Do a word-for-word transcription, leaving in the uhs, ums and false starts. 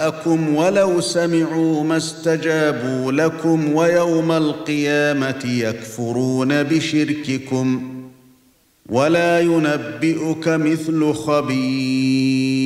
شُرَكَاءَكُمْ وَلَوْ سَمِعُوا مَا اسْتَجَابُوا لَكُمْ وَيَوْمَ الْقِيَامَةِ يَكْفُرُونَ بِشِرْكِكُمْ وَلَا يُنَبِّئُكَ مِثْلُ خَبِيرٍ.